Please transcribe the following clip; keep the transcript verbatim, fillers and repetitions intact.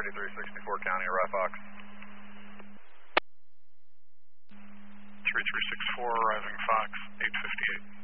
ninety-three sixty-four County, Arrive Fox. three three six four, arriving Fox, eight fifty-eight.